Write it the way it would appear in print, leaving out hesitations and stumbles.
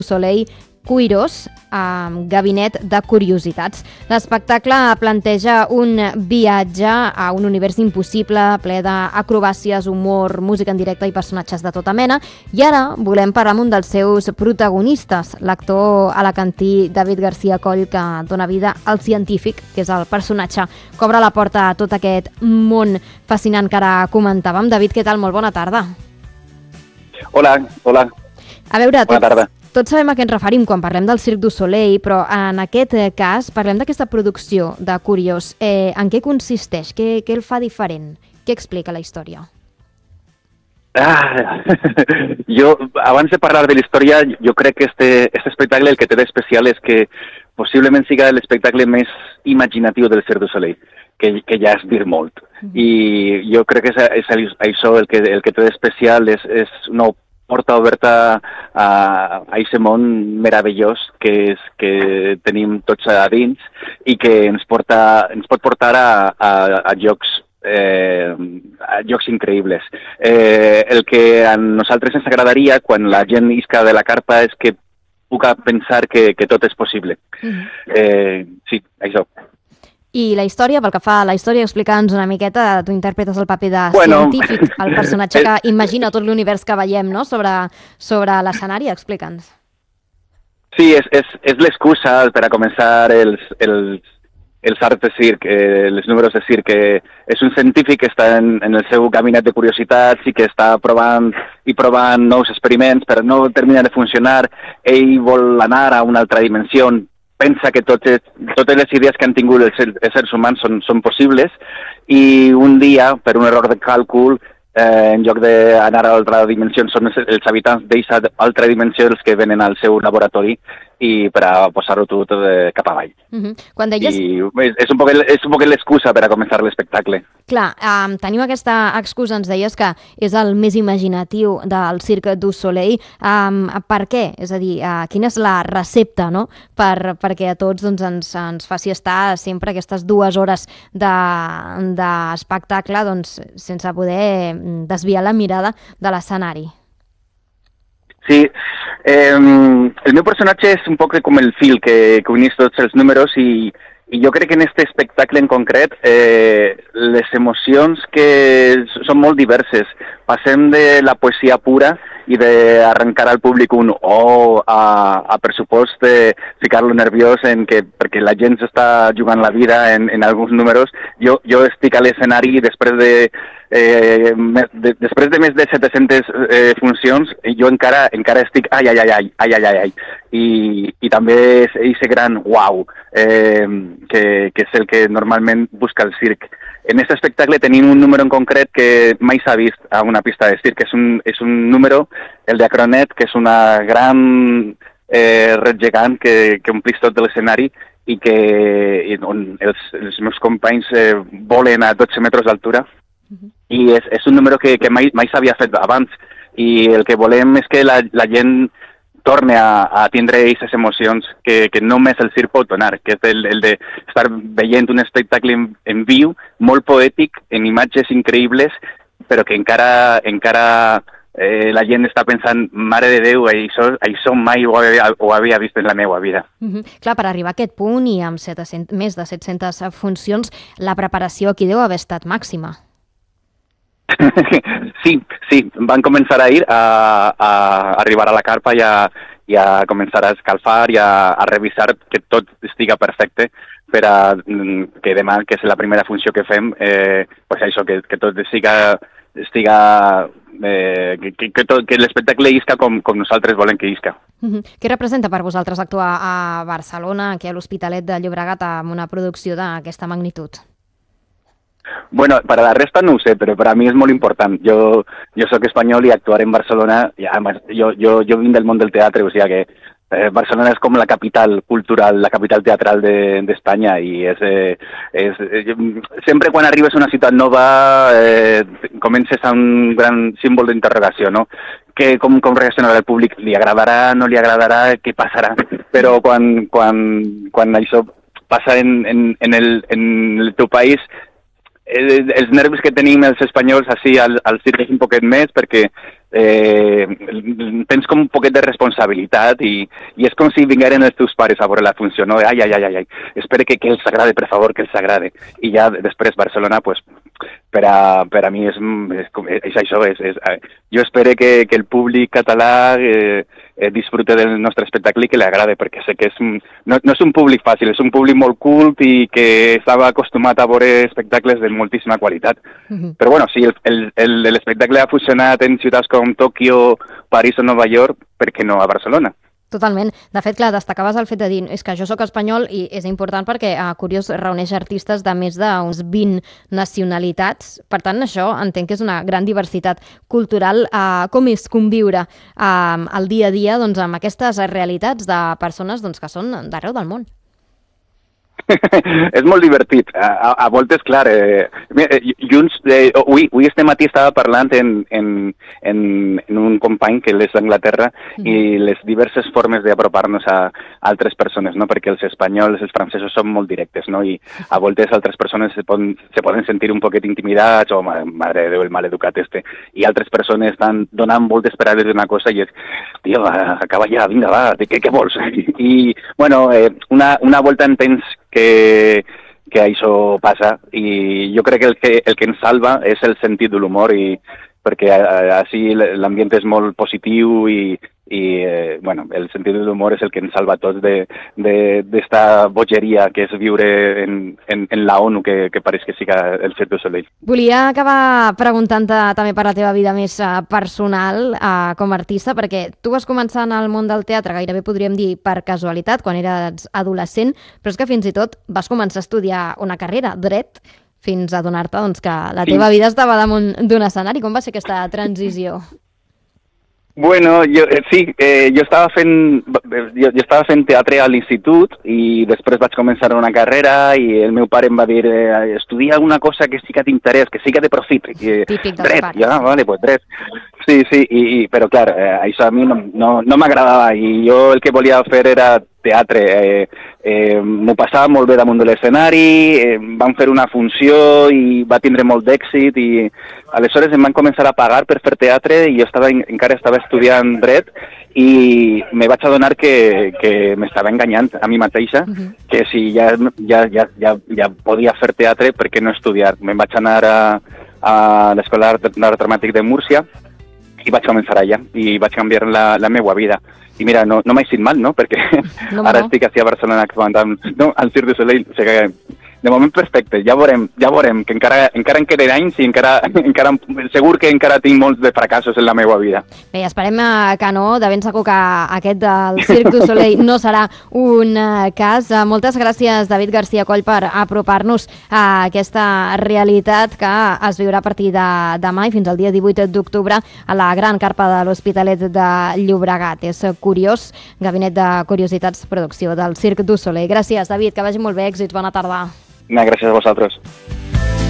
Soleil Cuiros, Gabinet de Curiositats. L'espectacle planteja un viatge a un univers impossible, ple d'acrobàcies, humor, música en directe i personatges de tota mena. I ara volem parlar amb un dels seus protagonistes, l'actor alacantí David García Coll, que dona vida al científic, que és el personatge que obre la porta a tot aquest món fascinant que ara comentàvem. David, què tal? Molt bona tarda. Hola. A veure, bona tarda. Tots sabem a què ens referim quan parlem del Cirque du Soleil, però en aquest cas parlem d'aquesta producció de Curiós. En què consisteix? Què el fa diferent? Què explica la història? Jo, abans de parlar de la història, jo crec que este espectacle el que té d'especial és que possiblement siga l'espectacle més imaginatiu del Cirque du Soleil, que ja és dir molt. I jo crec que és això el que té d'especial, és una porta oberta a aquest món meravellós que tenim tots a dins i que ens pot portar a llocs increïbles. El que a nosaltres ens agradaria quan la gent isca de la carpa és que puga pensar que tot és possible. Sí, això. I la història, pel que fa a la història, explica'ns una miqueta, tu interpretes el paper de científic, el personatge que imagina tot l'univers que veiem, no?, sobre l'escenari, explica'ns. Sí, és l'excusa per a començar els arts de circ, els números de circ. És un científic que està en el seu gabinet de curiositats i que està provant nous experiments, però no termina de funcionar. Ell vol anar a una altra dimensió, pensa que totes les idees que han tingut els éssers humans són possibles i un dia, per un error de càlcul, en lloc d'anar a altra dimensió, són els habitants d'aquesta altra dimensió els que venen al seu laboratori i per a posar-ho tot cap avall. Quan deies... I és un poc l'excusa per a començar l'espectacle. Clar, tenim aquesta excusa, ens deies que és el més imaginatiu del Cirque du Soleil. Per què? És a dir, quina és la recepta, no?, perquè a tots ens faci estar sempre aquestes 2 hores d'espectacle sense poder desviar la mirada de l'escenari. Sí, el meu personatge és un poc com el fil que unís tots els números i jo crec que en aquest espectacle en concret les emocions que són molt diverses. Passem de la poesia pura i d'arrencar al públic un a pressupost de ficar-lo nerviós perquè la gent s'està jugant la vida en alguns números. Jo estic a l'escenari i després de més de 700 funcions, jo encara estic ai. I també és aquest gran uau, que és el que normalment busca el circ. En aquest espectacle tenim un número en concret que mai s'ha vist a una pista de circ, que és un número, el de Acronet, que és una gran red gegant que omplís tot l'escenari i on els meus companys volen a 12 metres d'altura. I és un número que mai s'havia fet abans i el que volem és que la gent torni a tindre aquestes emocions que només el circ pot donar, que és el d'estar veient un espectacle en viu, molt poètic, en imatges increïbles, però que encara la gent està pensant, mare de Déu, això mai ho havia vist en la meva vida. Clar, per arribar a aquest punt i amb més de 700 funcions, la preparació aquí deu haver estat màxima. Sí, van començar ahir a arribar a la carpa i a començar a escalfar i a revisar que tot estiga perfecte per a que demà, que és la primera funció que fem, pues això, que tot que l'espectacle isca com nosaltres volem que isca. Què representa per vosaltres actuar a Barcelona, aquí a l'Hospitalet de Llobregat, amb una producció d'aquesta magnitud? Bueno, per a la resta no ho sé, però per a mi és molt important. Jo soc espanyol i actuar en Barcelona, jo vinc del món del teatre, o sigui que Barcelona és com la capital cultural, la capital teatral d'Espanya i sempre quan arribes a una ciutat nova comences a un gran símbol d'interrogació, no? Com reaccionarà el públic? Li agradarà, no li agradarà, què passarà? Però quan això passa en el teu país, els nervis que tenim els espanyols així al circ és un poquet més perquè tens com un poquet de responsabilitat i és com si vingueren els teus pares a veure la funció, no? Ai, espera que els agrade, per favor, que els agrade. I ja després Barcelona, pues, per a mi és això, jo espero que el públic català disfrute del nostre espectacle i que li agrade, perquè sé que no és un públic fàcil, és un públic molt cult i que estava acostumat a veure espectacles de moltíssima qualitat. Però bueno, si l'espectacle ha funcionat en ciutats com Tòquio, París o Nova York, per què no a Barcelona? Totalment. De fet, clar, destacaves el fet de dir és que jo sóc espanyol i és important perquè Curiós reuneix artistes de més d'uns 20 nacionalitats. Per tant, això entenc que és una gran diversitat cultural. Com és conviure el dia a dia amb aquestes realitats de persones que són d'arreu del món? És molt divertit. A voltes, clar, junts, avui este matí estava parlant en un company que és d'Anglaterra i les diverses formes d'apropar-nos a altres persones, no? Perquè els espanyols, els francesos són molt directes, no? I a voltes altres persones se poden sentir un poquet intimidats o, madre de Déu, el maleducat este, i altres persones estan donant voltes per a dir una cosa i és, tio, acaba ja, vinga, va, què vols? I, bueno, una volta entens que això passa i jo crec que el que ens salva és el sentit de l'humor i perquè així l'ambient és molt positiu i bueno, el sentit de l'humor és el que ens salva a tots d'esta bogeria que és viure en la ONU, que pareix que siga el Cirque du Soleil. Volia acabar preguntant-te també per la teva vida més personal com a artista, perquè tu vas començar en el món del teatre, gairebé podríem dir per casualitat, quan eres adolescent, però és que fins i tot vas començar a estudiar una carrera, dret, fins a adonar-te que la teva vida estava damunt d'un escenari. Com va ser aquesta transició? Bueno, jo estava fent teatre a l'institut i després vaig començar una carrera i el meu pare em va dir estudia una cosa que sí que t'interessa, que sí que de profit. Típic dels dret, pares. ja, vale, pues dret. Sí, però clar, això a mi no m'agradava i jo el que volia fer era teatre. M'ho passava molt bé damunt de l'escenari, vam fer una funció i va tindre molt d'èxit i aleshores em van començar a pagar per fer teatre i jo encara estava estudiant dret i me vaig adonar que m'estava enganyant a mi mateixa, que si ja podia fer teatre, per què no estudiar? Me'n vaig anar a l'Escola d'Art Dramàtic de Múrcia i vaig començar allà i vaig canviar la meva vida. I mira, no m'ha sigut mal, no? Perquè ara estic a Barcelona actuant al Cirque du Soleil. O sigui que, de moment, perfecte. Ja veurem, que encara em queden anys i encara segur que encara tinc molts de fracassos en la meva vida. Bé, esperem que no. De ben segur que aquest del Cirque du Soleil no serà un cas. Moltes gràcies, David García Coll, per apropar-nos a aquesta realitat que es viurà a partir de demà i fins al dia 18 d'octubre a la gran carpa de l'Hospitalet de Llobregat. És Curiós, Gabinet de Curiositats, producció del Cirque du Soleil. Gràcies, David, que vagi molt bé, èxits, bona tarda. Gràcies a vosaltres.